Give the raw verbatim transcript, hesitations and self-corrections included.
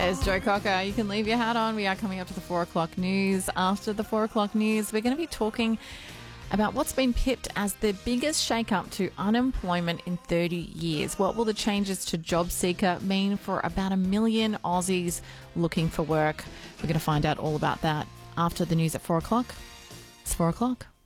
There's Joe Cocker. You can leave your hat on. We are coming up to the four o'clock news. After the four o'clock news, we're going to be talking about what's been pipped as the biggest shake-up to unemployment in thirty years. What will the changes to JobSeeker mean for about a million Aussies looking for work? We're going to find out all about that after the news at four o'clock. It's four o'clock.